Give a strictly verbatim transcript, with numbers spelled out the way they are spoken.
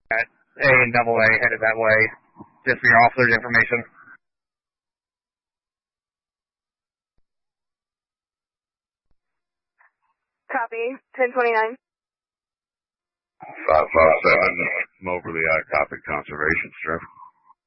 at A and double A headed that way, just for your officer's information. Copy, ten twenty-nine. five five seven, Moberly, I copy conservation strip.